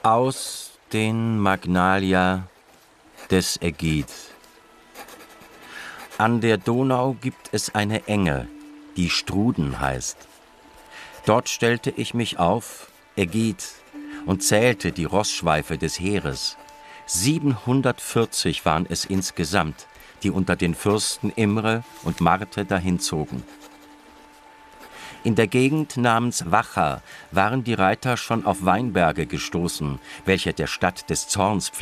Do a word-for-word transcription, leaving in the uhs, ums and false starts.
Aus den Magnalia des Ägid. An der Donau gibt es eine Enge, die Struden heißt. Dort stellte ich mich auf, Ägid, und zählte die Rossschweife des Heeres. Siebenhundertvierzig waren es insgesamt, die unter den Fürsten Imre und Marte dahinzogen. In der Gegend namens Wacha waren die Reiter schon auf Weinberge gestoßen, welche der Stadt des Zorns